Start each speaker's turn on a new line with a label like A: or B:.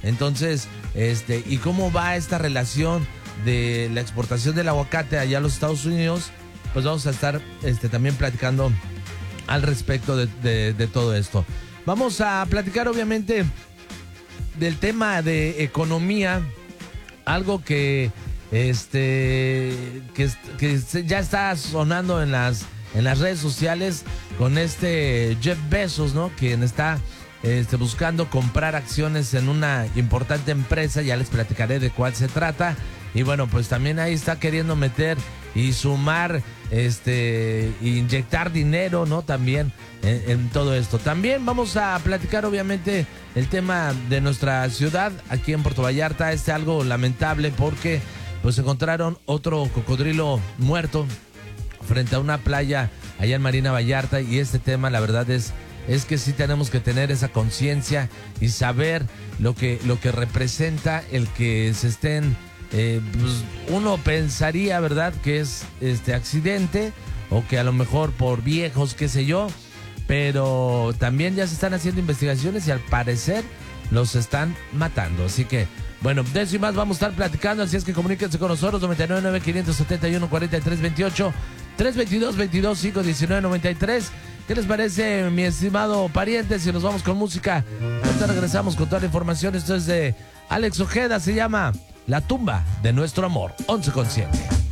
A: Entonces, ¿y cómo va esta relación de la exportación del aguacate allá a los Estados Unidos? Pues vamos a estar también platicando al respecto de todo esto. Vamos a platicar obviamente del tema de economía, algo que ya está sonando en las redes sociales con Jeff Bezos, ¿no? Quien está buscando comprar acciones en una importante empresa. Ya les platicaré de cuál se trata. Y bueno, pues también ahí está queriendo meter y sumar, inyectar dinero, ¿no? También en todo esto. También vamos a platicar obviamente el tema de nuestra ciudad aquí en Puerto Vallarta. Algo lamentable porque pues encontraron otro cocodrilo muerto frente a una playa allá en Marina Vallarta, y este tema la verdad es que sí tenemos que tener esa conciencia y saber lo que representa el que se estén, pues uno pensaría, ¿verdad?, que es accidente o que a lo mejor por viejos, qué sé yo, pero también ya se están haciendo investigaciones y al parecer los están matando. Así que, bueno, de eso y más vamos a estar platicando, así es que comuníquense con nosotros, 999-571-4328, 322-22-519-93. ¿Qué les parece, mi estimado pariente, si nos vamos con música? Ahorita regresamos con toda la información. Esto es de Alex Ojeda, se llama La tumba de nuestro amor. 11:07.